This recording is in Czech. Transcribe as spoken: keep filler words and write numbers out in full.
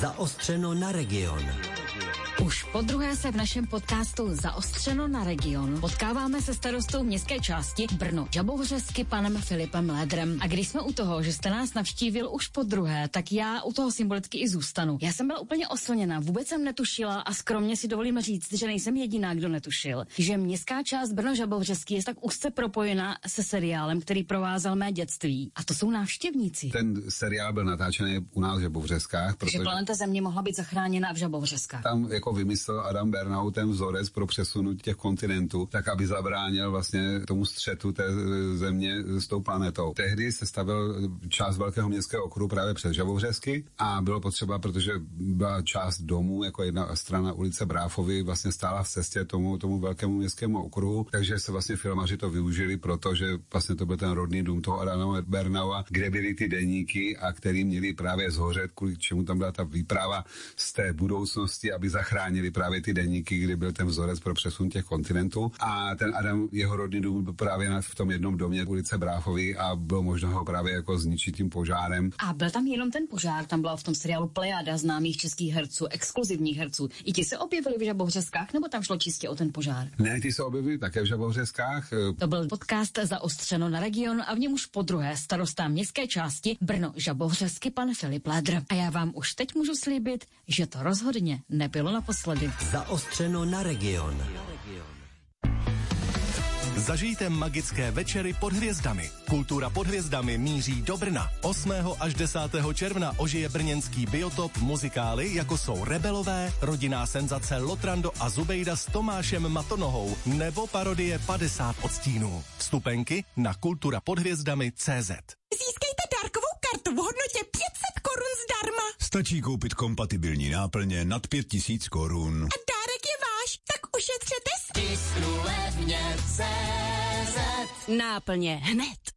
Zaostřeno na region. Už podruhé se v našem podcastu Zaostřeno na region potkáváme se starostou městské části Brno Žabovřesky panem Filipem Lédrem. A když jsme u toho, že jste nás navštívil už podruhé, tak já u toho symbolicky i zůstanu. Já jsem byla úplně oslněná, vůbec jsem netušila a skromně si dovolím říct, že nejsem jediná, kdo netušil, že městská část Brno Žabovřesky je tak úzce propojena se seriálem, který provázel mé dětství. A to jsou návštěvníci. Ten seriál byl natáčený u nás v Žabovřeskách. Takže planeta Země mohla být zachráněna v Žabovřeskách. Tam jako vymyslel Adam Bernau ten vzorec pro přesunutí těch kontinentů, tak aby zabránil vlastně tomu střetu té země s tou planetou. Tehdy se stavil část velkého městského okruhu právě přes Žabovřesky a bylo potřeba, protože byla část domů, jako jedna strana ulice Bráfovy vlastně stála v cestě tomu, tomu velkému městskému okruhu, takže se vlastně filmaři to využili, protože vlastně to byl ten rodný dům toho Adama Bernaua, kde byly ty deníky a který měli právě zhořet, kvůli čemu tam byla ta výprava z té budoucnosti, aby zachránili právě ty deníky, kdy byl ten vzorec pro přesun těch kontinentů. A ten Adam, jeho rodný dům byl právě v tom jednom domě ulice Bráfovy a bylo možno ho právě jako zničit tím požárem. A byl tam jenom ten požár, tam byla v tom seriálu plejada známých českých herců, exkluzivních herců. I ti se objevili v Žabovřeskách, nebo tam šlo čistě o ten požár? Ne, ty se objevili také v Žabovřeskách. To byl podcast Zaostřeno na region a v něm už podruhé starosta městské části Brno Žabovřesky pan Filip Lédr. A já vám už teď můžu slíbit, že to rozhodně nebylo naposledy. Zaostřeno na region. Zažijte magické večery pod hvězdami. Kultura pod hvězdami míří do Brna. osmého až desátého června ožije brněnský biotop muzikály, jako jsou Rebelové, Rodinná senzace Lotrando a Zubejda s Tomášem Matonohou nebo parodie padesát odstínů. Vstupenky na kultura pod hvězdami tečka cé zet. Získejte dárkovou kartu v hodnotě pět set korun zdarma. Stačí koupit kompatibilní náplně nad pět tisíc korun. A dárek je váš, tak ušetřete s... Tisknu levně tečka cé zet. Náplně hned.